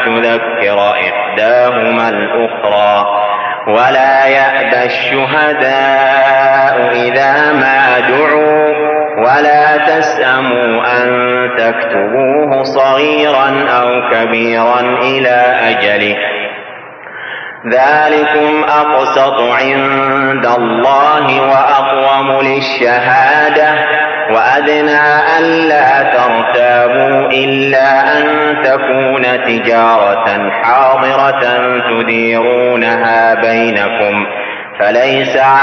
تذكر إحداهما الأخرى ولا يأبى الشهداء إذا ما دعوا ولا تسأموا أن تكتبوه صغيرا أو كبيرا إلى أجله ذلكم أقسط عند الله وأقوم للشهادة وأدنى ألا ترتابوا إلا أن تكون تجارة حاضرة تديرونها بينكم فليس